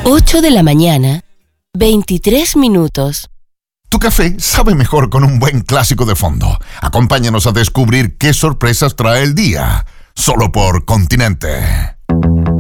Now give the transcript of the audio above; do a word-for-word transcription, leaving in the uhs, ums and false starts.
ocho de la mañana, veintitrés minutos. Tu café sabe mejor con un buen clásico de fondo. Acompáñanos a descubrir qué sorpresas trae el día. Solo por Continente.